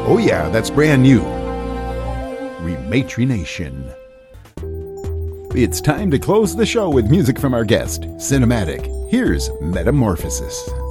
Oh yeah, that's brand new. Rematrination. It's time to close the show with music from our guest, Cinematic. Here's Metamorphosis.